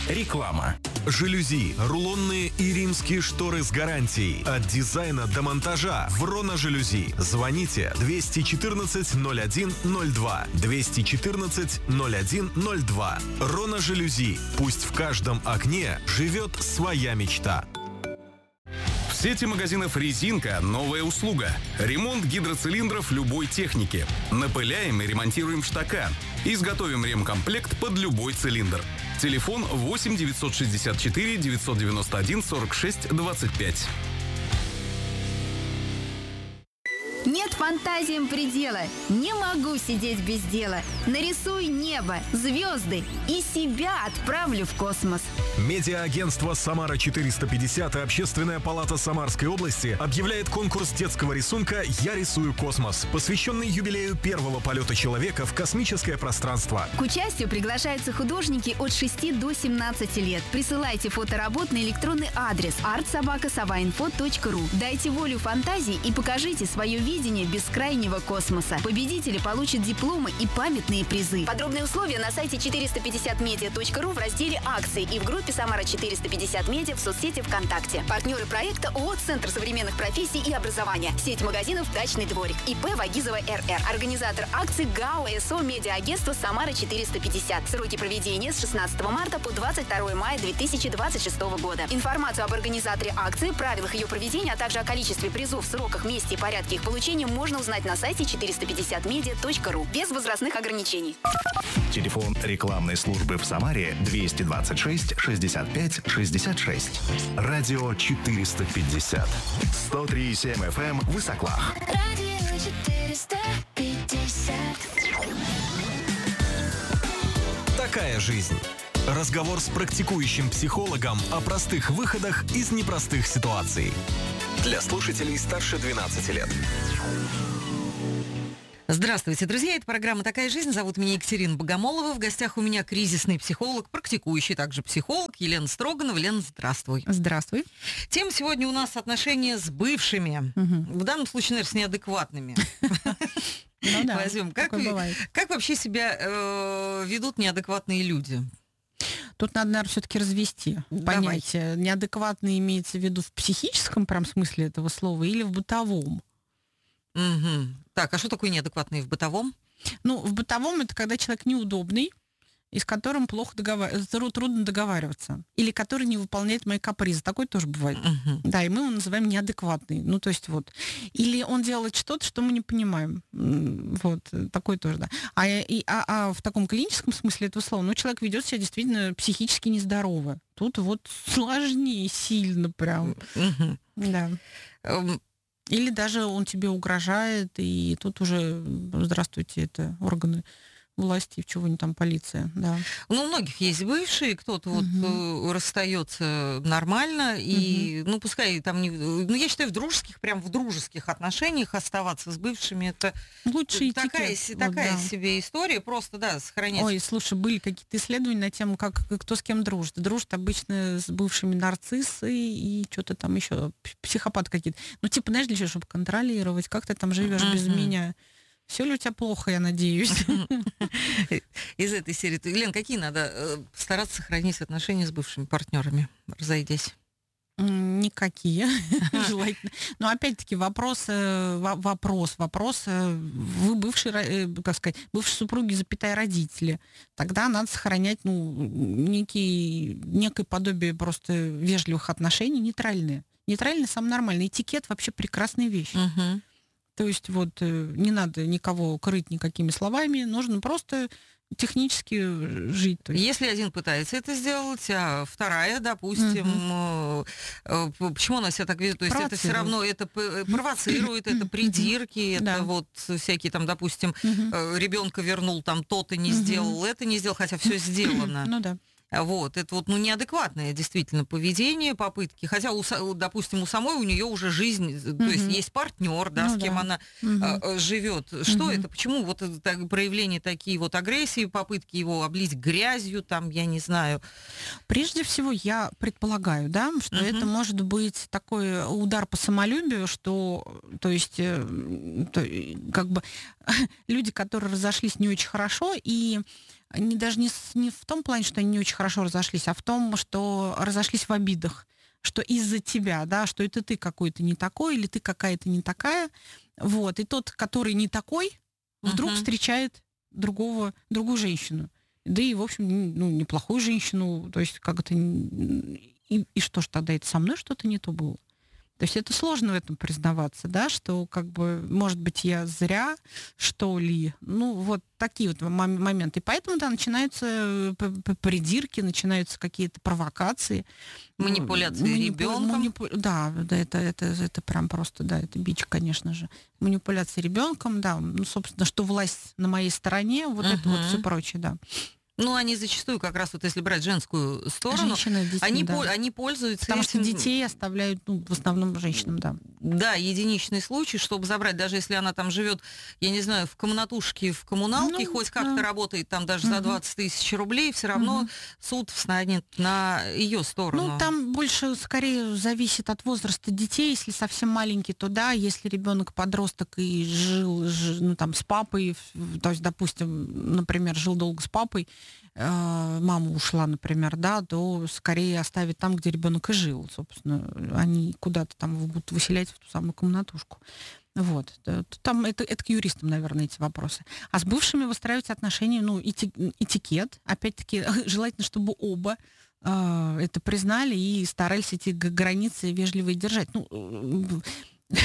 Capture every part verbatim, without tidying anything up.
Реклама. Жалюзи, рулонные и римские шторы с гарантией. От дизайна до монтажа. Врона жалюзи. Звоните двести четырнадцать ноль один ноль два. двести четырнадцать ноль один ноль два. Рона жалюзи. Пусть в каждом окне живет своя мечта. В сети магазинов «Резинка» новая услуга. Ремонт гидроцилиндров любой техники. Напыляем и ремонтируем штока. Изготовим ремкомплект под любой цилиндр. Телефон восемь девятьсот шестьдесят четыре девятьсот девяносто один сорок шесть двадцать пять. Нет фантазиям предела. Не могу сидеть без дела. Нарисуй небо, звезды и себя отправлю в космос. Медиа-агентство «Самара четыреста пятьдесят» и Общественная палата Самарской области объявляет конкурс детского рисунка «Я рисую космос», посвященный юбилею первого полета человека в космическое пространство. К участию приглашаются художники от шести до семнадцати лет. Присылайте фоторабот на электронный адрес арт собака саваинфо точка ру. Дайте волю фантазии и покажите свое видение бескрайнего космоса. Победители получат дипломы и памятные призы. Подробные условия на сайте четыреста пятьдесят медиа точка ру в разделе «Акции» и в группе «Самара четыреста пятьдесят медиа» в соцсети ВКонтакте. Партнеры проекта ООО «Центр современных профессий и образования». Сеть магазинов «Дачный дворик». ИП Вагизова РР. Организатор акций ГАО СО «Медиа-агентство Самара четыреста пятьдесят». Сроки проведения с шестнадцатого марта по двадцать второе мая две тысячи двадцать шестого года. Информацию об организаторе акции, правилах ее проведения, а также о количестве призов, сроках, месте и порядке их получения можно узнать на сайте четыреста пятьдесят медиа точка ру. Без возрастных ограничений. Телефон рекламной службы в Самаре двести двадцать шесть шестьдесят пять шестьдесят шесть. Радио четыреста пятьдесят. сто три и семь эф эм Высоклах. Радио четыреста пятьдесят. Такая жизнь. Разговор с практикующим психологом о простых выходах из непростых ситуаций. Для слушателей старше двенадцати лет. Здравствуйте, друзья. Это программа «Такая жизнь». Зовут меня Екатерина Богомолова. В гостях у меня кризисный психолог, практикующий также психолог Елена Строганова. Лена, здравствуй. Здравствуй. Тема сегодня у нас отношения с бывшими. Угу. В данном случае, наверное, с неадекватными. Ну да, возьмем. Как, вы, как вообще себя э, ведут неадекватные люди? Тут надо, наверное, все-таки развести понятие. Давай. Неадекватный имеется в виду в психическом прям смысле этого слова или в бытовом? Угу. Так, а что такое неадекватный в бытовом? Ну, в бытовом это когда человек неудобный, и с которым плохо договариваться, трудно договариваться, или который не выполняет мои капризы. Такое тоже бывает. Uh-huh. Да, и мы его называем неадекватный. Ну, то есть вот. Или он делает что-то, что мы не понимаем. Вот, такое тоже, да. А, и, а, а в таком клиническом смысле этого слова, ну, человек ведет себя действительно психически нездорово. Тут вот сложнее сильно прям. Uh-huh. Да. Um... Или даже он тебе угрожает, и тут уже, здравствуйте, это органы власти, в чего-нибудь там, полиция, да. Ну, у многих есть бывшие, кто-то вот uh-huh. расстается нормально, и, uh-huh. ну, пускай там не... Ну, я считаю, в дружеских, прям в дружеских отношениях оставаться с бывшими, это лучший такая, этикет. такая вот, да. себе история, просто, да, сохранять. Ой, слушай, были какие-то исследования на тему, как кто с кем дружит. Дружит обычно с бывшими нарциссы и что-то там еще, психопаты какие-то. Ну, типа, знаешь, для чего, чтобы контролировать, как ты там живешь uh-huh. без меня. Все ли у тебя плохо, я надеюсь? Из этой серии. Лен, какие надо стараться сохранить отношения с бывшими партнерами, разойдясь? Никакие, желательно. Но опять-таки вопрос, вопрос, вопрос, вы бывшие, как сказать, бывшие супруги, запятая, родители. Тогда надо сохранять, ну, некий, некое подобие просто вежливых отношений, нейтральные. Нейтральные самое нормальное. Этикет вообще прекрасная вещь. Угу. То есть вот не надо никого крыть никакими словами, нужно просто технически жить. То есть. Если один пытается это сделать, а вторая, допустим, угу. почему она себя так ведет? То есть это все равно это провоцирует, это придирки, это вот всякие там, допустим, ребенка вернул, там то-то не сделал, это не сделал, хотя все сделано. Ну да. Вот, это вот, ну, неадекватное действительно поведение, попытки. Хотя, у, допустим, у самой у нее уже жизнь, uh-huh. то есть есть партнер, да, ну, с кем да. она uh-huh. а, живет. Что uh-huh. это? Почему вот это проявления такие вот агрессии, попытки его облить грязью, там, я не знаю. Прежде всего, я предполагаю, да, что uh-huh. это может быть такой удар по самолюбию, что, то есть, то, как бы люди, которые разошлись не очень хорошо, и не, даже не, с- не в том плане, что они не очень хорошо разошлись, а в том, что разошлись в обидах, что из-за тебя, да, что это ты какой-то не такой, или ты какая-то не такая, вот, и тот, который не такой, вдруг Мгм. встречает другого, другую женщину. Да и, в общем, ну, неплохую женщину, то есть как это... н- И, и что ж тогда, это со мной что-то не то было? То есть это сложно в этом признаваться, да, что как бы, может быть, я зря, что ли. Ну, вот такие вот мом- моменты. И поэтому, да, начинаются э, п- п- придирки, начинаются какие-то провокации. Манипуляции Манипу- ребенком. манипу- Да, да, это, это, это прям просто, да, это бич, конечно же. Манипуляции ребенком, да, ну, собственно, что власть на моей стороне, вот это вот Мгм. все прочее, да. Ну, они зачастую, как раз вот если брать женскую сторону, Женщины, детьми, они, да. пол- они пользуются Потому что этим... детей оставляют, ну, в основном женщинам, да. Да, единичный случай, чтобы забрать, даже если она там живет, я не знаю, в комнатушке, в коммуналке, Ну, хоть как-то да. работает там даже за Мгм. двадцать тысяч рублей, все равно Мгм. суд встанет на ее сторону. Ну, там больше, скорее, зависит от возраста детей. Если совсем маленький, то да. Если ребенок подросток и жил, ж- ну, там, с папой, в- то есть, допустим, например, жил долго с папой, э, мама ушла, например, да, то скорее оставить там, где ребенок и жил, собственно. Они куда-то там его будут выселять в ту самую комнатушку. Вот. Э, Там это, это к юристам, наверное, эти вопросы. А с бывшими выстраивать отношения, ну, эти- этикет. Опять-таки, желательно, чтобы оба а, это признали и старались эти г- границы вежливо держать. Ну, э,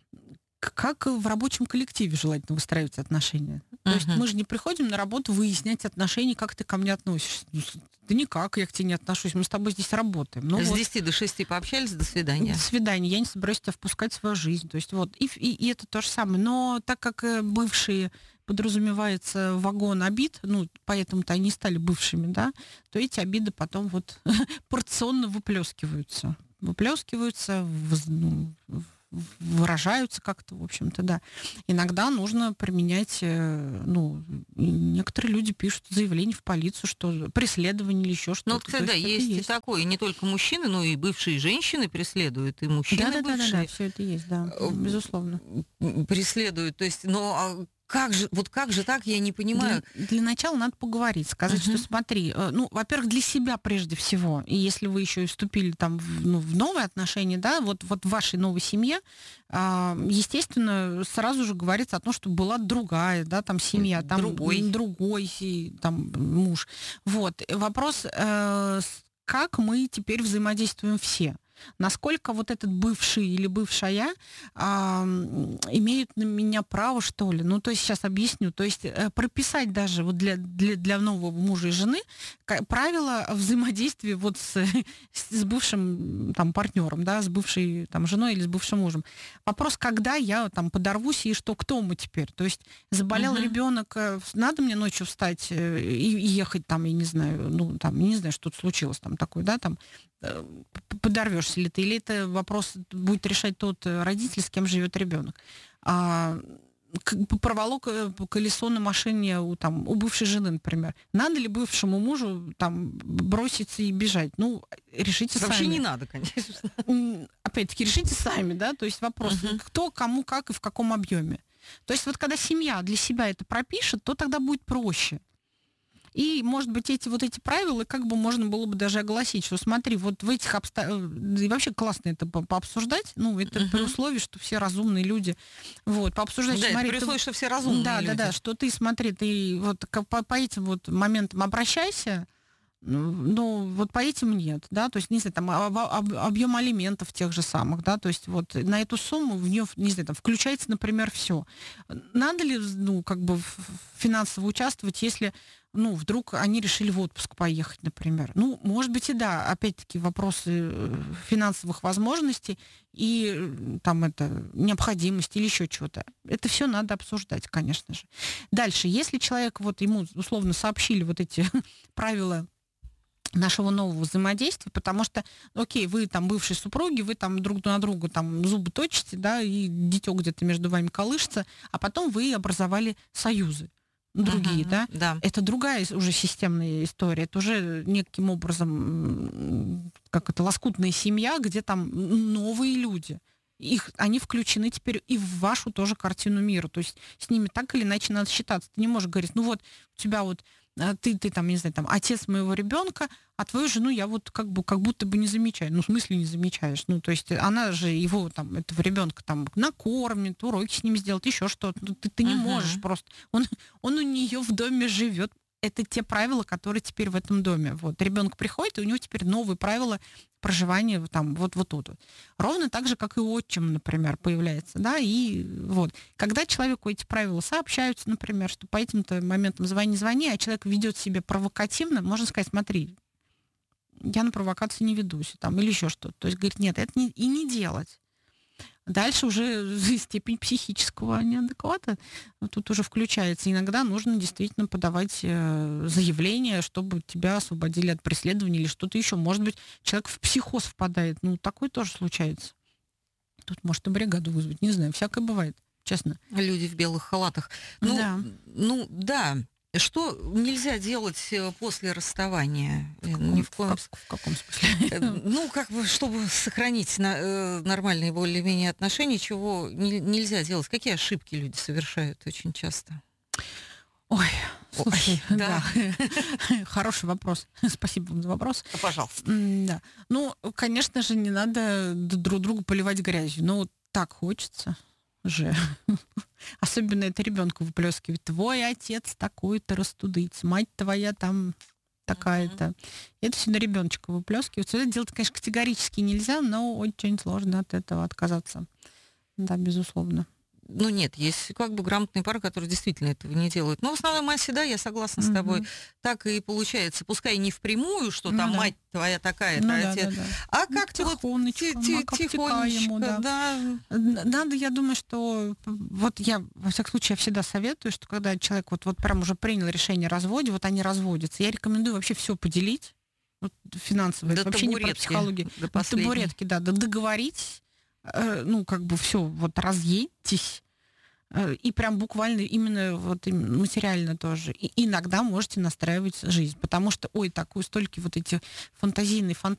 к- как в рабочем коллективе желательно выстраивать отношения. То есть Мгм. мы же не приходим на работу выяснять отношения, как ты ко мне относишься. Ну, с- Да никак, я к тебе не отношусь. Мы с тобой здесь работаем. Ну, С вот. десяти до шести пообщались, до свидания. До свидания. Я не собираюсь тебя впускать в свою жизнь. То есть вот. И, и- и это то же самое. Но так как э, бывшие подразумевается вагон обид, ну, поэтому-то они стали бывшими, да, то эти обиды потом вот порционно выплескиваются. Выплескиваются, воз- ну, в- выражаются как-то, в общем-то, да. Иногда нужно применять, э, ну, и некоторые люди пишут заявление в полицию, что преследование или еще что-то. Ну, вот, То кстати, да, это есть, и такое. И не только мужчины, но и бывшие женщины преследуют, и мужчины Да, да, да, да, бывшие да, все это есть, да, Э, безусловно. м, преследуют. То есть, ну, а как же, вот как же так, я не понимаю. Для, для начала надо поговорить, сказать, Мгм. что смотри, э, ну, во-первых, для себя прежде всего, и если вы еще и вступили там в, ну, в новые отношения, да, вот, вот в вашей новой семье, а, естественно, сразу же говорится о том, что была другая, да, там семья, там Другой. м, другой и, там муж. Вот. И вопрос, э, с- как мы теперь взаимодействуем все? Насколько вот этот бывший или бывшая а, м, имеют на меня право, что ли? Ну, то есть сейчас объясню. То есть э, прописать даже вот для, для, для нового мужа и жены ка- правила взаимодействия вот с, с, с бывшим там партнером, да, с бывшей там женой или с бывшим мужем. Вопрос, когда я там подорвусь и что, кто мы теперь? То есть заболел Мгм. ребенок, э, надо мне ночью встать э, и, и ехать там, я не знаю, ну, там, не знаю, что тут случилось там такое, да, там, э, п- подорвешься ли ты, или это вопрос будет решать тот э, родитель, с кем живет ребенок. А, к- п- проволок э, колесо на машине у, там, у бывшей жены, например. Надо ли бывшему мужу там броситься и бежать? Ну, решите Вообще сами. не надо, конечно. М, Опять-таки, решите сами, да, то есть вопрос, Мгм. кто, кому, как и в каком объеме. То есть вот когда семья для себя это пропишет, то тогда будет проще. И, может быть, эти вот эти правила как бы можно было бы даже огласить, что смотри, вот в этих обстоятельствах... И вообще классно это по- пообсуждать, ну, это Мгм. при условии, что все разумные люди. Вот, пообсуждать, Да, это смотри, при ты- условии, что все разумные да, люди. да, да, что ты, смотри, ты вот ка- по, по этим вот моментам обращайся, ну, ну, вот по этим нет, да, то есть, не знаю, там, об- об- объем алиментов тех же самых, да, то есть вот на эту сумму в нее, не знаю, там, включается, например, все. Надо ли, ну, как бы в- финансово участвовать, если, ну, вдруг они решили в отпуск поехать, например. Ну, может быть, и да, опять-таки, вопросы э, финансовых возможностей и э, там это необходимости или еще чего-то. Это все надо обсуждать, конечно же. Дальше, если человек, вот ему условно сообщили вот эти правила нашего нового взаимодействия, потому что, окей, вы там бывшие супруги, вы там друг на друга там зубы точите, да, и дитё где-то между вами колышется, а потом вы образовали союзы другие, Мгм. да. Да. Это другая ис- уже системная история, это уже неким образом, м, как это, лоскутная семья, где там новые люди. Их, они включены теперь и в вашу тоже картину мира. То есть с ними так или иначе надо считаться. Ты не можешь говорить, ну вот у тебя вот ты, ты там, не знаю, там, отец моего ребенка, а твою жену я вот как бы как будто бы не замечаю. Ну, в смысле не замечаешь? Ну, то есть она же его, там, этого ребенка там накормит, уроки с ним сделает, еще что-то. Ну, ты, ты не uh-huh. можешь просто. Он, он у нее в доме живет. Это те правила, которые теперь в этом доме. Вот. Ребенок приходит, и у него теперь новые правила проживания там, вот, вот тут. Вот. Ровно так же, как и отчим, например, появляется. Да? И вот. Когда человеку эти правила сообщаются, например, что по этим-то моментам звони-звони, а человек ведет себя провокативно, можно сказать, смотри, я на провокации не ведусь, там, или еще что-то. То есть, говорит, нет, это не, и не делать. Дальше уже степень психического неадеквата тут уже включается. Иногда нужно действительно подавать заявление, чтобы тебя освободили от преследования или что-то еще. Может быть, человек в психоз впадает. Ну, такое тоже случается. Тут может и бригаду вызвать. Не знаю, всякое бывает, честно. Люди в белых халатах. Ну, да. Ну, да. Что нельзя делать после расставания? В каком, Ни в, коем... в, в каком смысле? Ну, как бы, чтобы сохранить на, э, нормальные более-менее отношения, чего не, нельзя делать? Какие ошибки люди совершают очень часто? Ой, слушай, Ой, да. да. Хороший вопрос. Спасибо вам за вопрос. Пожалуйста. Да. Ну, конечно же, не надо друг другу поливать грязью. Но вот так хочется же. Особенно это ребенку выплескивает. Твой отец такой-то растудыц, мать твоя там такая-то. Mm-hmm. Это все на ребеночка выплескивается. Это делать, конечно, категорически нельзя, но очень сложно от этого отказаться. Да, безусловно. Ну нет, есть как бы грамотные пары, которые действительно этого не делают. Но в основной массе, да, я согласна с тобой. Mm-hmm. Так и получается. Пускай не впрямую, что ну, там да. мать твоя такая-то, ну, отец. Да, да, да. А как-то вот тихонечко, да. да. Надо, я думаю, что вот я, во всяком случае, я всегда советую, что когда человек вот, вот прям уже принял решение о разводе, вот они разводятся, я рекомендую вообще все поделить. Вот, финансово. До это вообще табуретки, не про психологию. До До табуретки, да, договорить, э, ну, как бы все, вот разъедьтесь. И прям буквально именно вот материально тоже. И иногда можете настраивать жизнь, потому что, ой, такую столько вот эти фантазийные фантазии